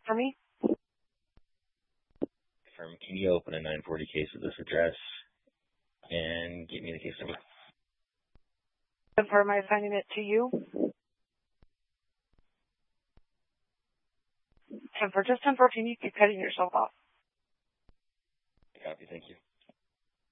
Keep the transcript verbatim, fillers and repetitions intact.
for me? Firm, can you open a nine forty case at this address and get me the case number? Confirm I assigning it to you. And for just ten fourteen, you keep cutting yourself off. Copy, thank you.